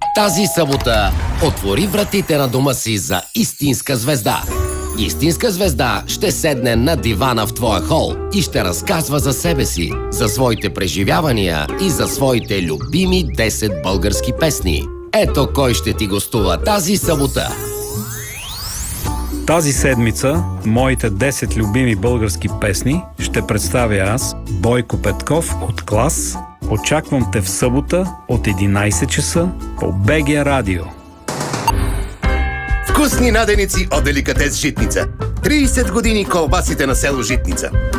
Тази събота отвори вратите на дома си за истинска звезда. Истинска звезда ще седне на дивана в твоя хол и ще разказва за себе си, за своите преживявания и за своите любими 10 български песни. Ето кой ще ти гостува тази събота. Тази седмица моите 10 любими български песни ще представя аз, Бойко Петков от Клас. Очаквам те в събота от 11 часа по БГ Радио. Вкусни наденици от Деликатес Житница. 30 години колбасите на село Житница.